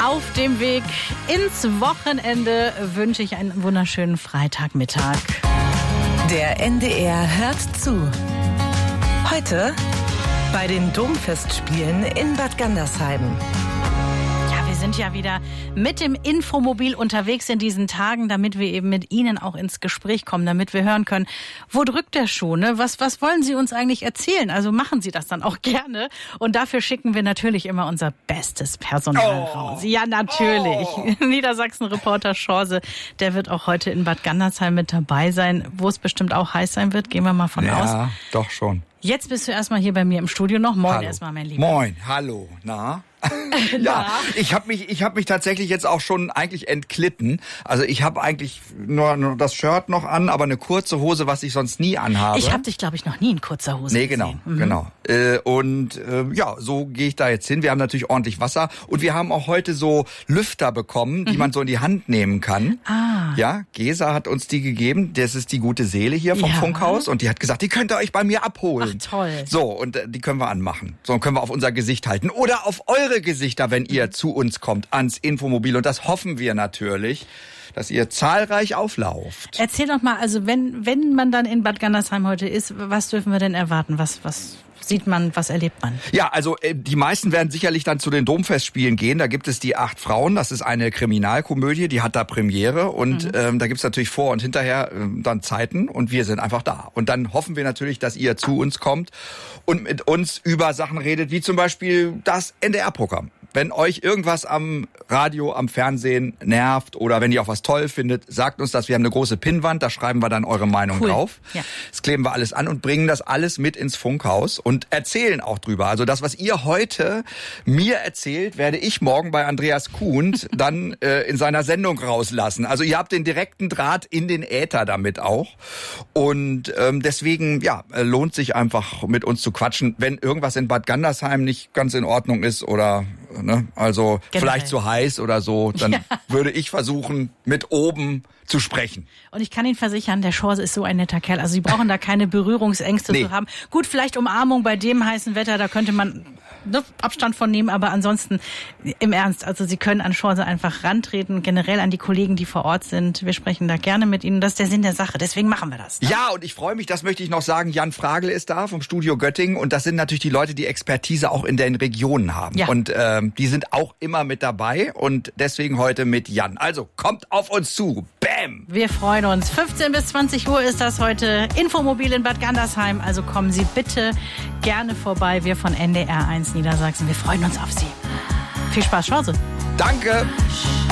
Auf dem Weg ins Wochenende wünsche ich einen wunderschönen Freitagmittag. Der NDR hört zu. Heute bei den Domfestspielen in Bad Gandersheim. Wir sind ja wieder mit dem Infomobil unterwegs in diesen Tagen, damit wir eben mit Ihnen auch ins Gespräch kommen, damit wir hören können, wo drückt der Schuh, ne? Was wollen Sie uns eigentlich erzählen? Also machen Sie das dann auch gerne. Und dafür schicken wir natürlich immer unser bestes Personal raus. Ja, natürlich. Niedersachsen-Reporter Schorse, der wird auch heute in Bad Gandersheim mit dabei sein, wo es bestimmt auch heiß sein wird. Gehen wir mal von aus. Ja, doch schon. Jetzt bist du erstmal hier bei mir im Studio noch. Moin Hallo. Erstmal, mein Lieber. Moin, hallo, na? Ja, ich hab mich tatsächlich jetzt auch schon eigentlich entglitten. Also ich habe eigentlich nur das Shirt noch an, aber eine kurze Hose, was ich sonst nie anhabe. Ich habe dich, glaube ich, noch nie in kurzer Hose gesehen. Genau. Ja, so gehe ich da jetzt hin. Wir haben natürlich ordentlich Wasser und wir haben auch heute so Lüfter bekommen, die man so in die Hand nehmen kann. Ja, Gesa hat uns die gegeben. Das ist die gute Seele hier vom Funkhaus und die hat gesagt, die könnt ihr euch bei mir abholen. Ach, toll. So, und die können wir anmachen. So, und können wir auf unser Gesicht halten oder auf eure Gesichter, wenn ihr zu uns kommt, ans Infomobil. Und das hoffen wir natürlich, dass ihr zahlreich auflauft. Erzähl doch mal, also wenn man dann in Bad Gandersheim heute ist, was dürfen wir denn erwarten? Was sieht man, was erlebt man? Ja, also die meisten werden sicherlich dann zu den Domfestspielen gehen. Da gibt es die 8 Frauen. Das ist eine Kriminalkomödie, die hat da Premiere. Und da gibt's natürlich vor und hinterher dann Zeiten. Und wir sind einfach da. Und dann hoffen wir natürlich, dass ihr zu uns kommt und mit uns über Sachen redet, wie zum Beispiel das NDR-Programm. Wenn euch irgendwas am Radio, am Fernsehen nervt oder wenn ihr auch was toll findet, sagt uns das. Wir haben eine große Pinnwand, da schreiben wir dann eure Meinung drauf. Ja. Das kleben wir alles an und bringen das alles mit ins Funkhaus und erzählen auch drüber. Also das, was ihr heute mir erzählt, werde ich morgen bei Andreas Kuhn dann in seiner Sendung rauslassen. Also ihr habt den direkten Draht in den Äther damit auch. Und deswegen, ja, lohnt sich einfach mit uns zu quatschen. Wenn irgendwas in Bad Gandersheim nicht ganz in Ordnung ist oder also vielleicht zu heiß oder so, dann würde ich versuchen, mit oben zu sprechen. Und ich kann Ihnen versichern, der Schorse ist so ein netter Kerl. Also Sie brauchen da keine Berührungsängste zu haben. Gut, vielleicht Umarmung bei dem heißen Wetter, da könnte man Abstand von nehmen, aber ansonsten im Ernst, also Sie können an Schorse einfach rantreten, generell an die Kollegen, die vor Ort sind. Wir sprechen da gerne mit Ihnen. Das ist der Sinn der Sache, deswegen machen wir das. Ne? Ja, und ich freue mich, das möchte ich noch sagen, Jan Fragel ist da vom Studio Göttingen und das sind natürlich die Leute, die Expertise auch in den Regionen haben. Ja. Und die sind auch immer mit dabei und deswegen heute mit Jan. Also kommt auf uns zu. Bam! Wir freuen uns. 15 bis 20 Uhr ist das heute. Infomobil in Bad Gandersheim. Also kommen Sie bitte gerne vorbei. Wir von NDR 1 Niedersachsen. Wir freuen uns auf Sie. Viel Spaß, Schorse. Danke.